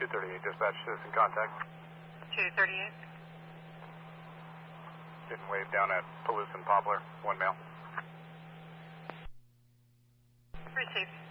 238, dispatch, citizen contact. 238. Getting wave down at Palouse and Poplar, 1 male. Received.